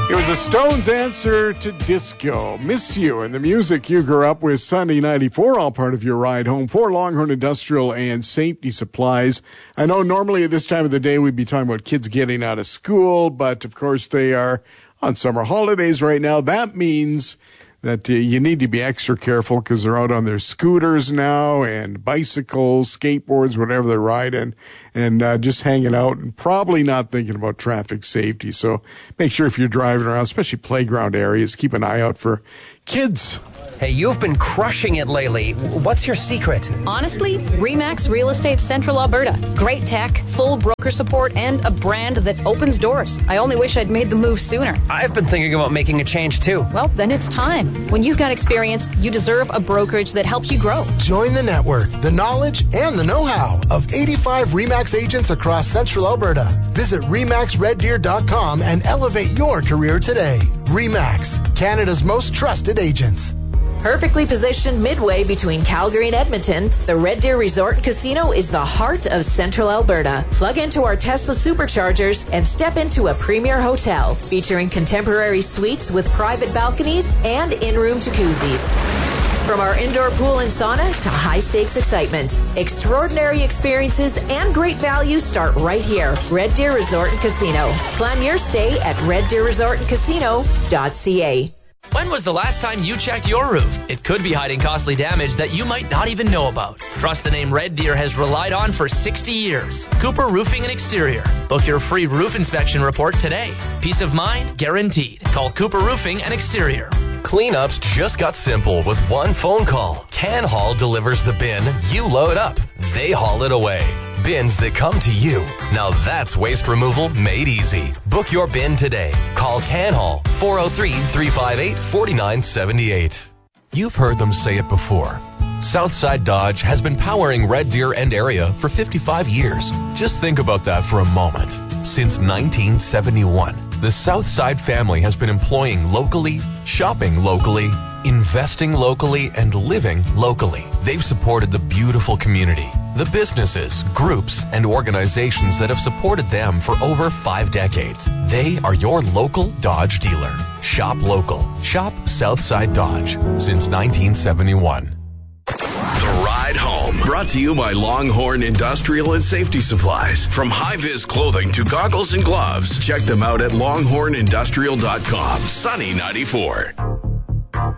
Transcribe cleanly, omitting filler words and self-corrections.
It was the Stones' answer to disco. Miss You, and the music you grew up with. Sunday 94, all part of your ride home for Longhorn Industrial and Safety Supplies. I know normally at this time of the day we'd be talking about kids getting out of school, but of course they are on summer holidays right now. That means that you need to be extra careful because they're out on their scooters now and bicycles, skateboards, whatever they're riding, and just hanging out and probably not thinking about traffic safety. So make sure if you're driving around, especially playground areas, keep an eye out for kids. Hey, you've been crushing it lately. What's your secret? Honestly, RE/MAX Real Estate Central Alberta. Great tech, full broker support, and a brand that opens doors. I only wish I'd made the move sooner. I've been thinking about making a change too. Well, then it's time. When you've got experience, you deserve a brokerage that helps you grow. Join the network, the knowledge, and the know-how of 85 RE/MAX agents across Central Alberta. Visit RE/MAXRedDeer.com and elevate your career today. RE/MAX, Canada's most trusted agents. Perfectly positioned midway between Calgary and Edmonton, the Red Deer Resort and Casino is the heart of Central Alberta. Plug into our Tesla superchargers and step into a premier hotel featuring contemporary suites with private balconies and in-room jacuzzis. From our indoor pool and sauna to high-stakes excitement, extraordinary experiences and great values start right here. Red Deer Resort and Casino. Plan your stay at reddeerresortandcasino.ca. When was the last time you checked your roof? It could be hiding costly damage that you might not even know about. Trust the name Red Deer has relied on for 60 years. Cooper Roofing and Exterior. Book your free roof inspection report today. Peace of mind guaranteed. Call Cooper Roofing and Exterior. Cleanups just got simple with one phone call. CanHaul delivers the bin, you load up, they haul it away. Bins that come to you. Now that's waste removal made easy. Book your bin today. Call CanHaul 403-358-4978. You've heard them say it before. Southside Dodge has been powering Red Deer and area for 55 years. Just think about that for a moment. Since 1971, the Southside family has been employing locally, shopping locally, investing locally, and living locally. They've supported the beautiful community, the businesses, groups, and organizations that have supported them for over 5 decades. They are your local Dodge dealer. Shop local. Shop Southside Dodge since 1971. The Ride Home, brought to you by Longhorn Industrial and Safety Supplies. From high-vis clothing to goggles and gloves, check them out at longhornindustrial.com. Sunny 94.